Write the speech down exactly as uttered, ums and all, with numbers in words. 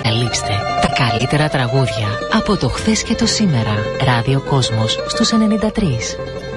Ανακαλύψτε τα καλύτερα τραγούδια από το χθες και το σήμερα. Ράδιο Κόσμος στους ενενήντα τρία.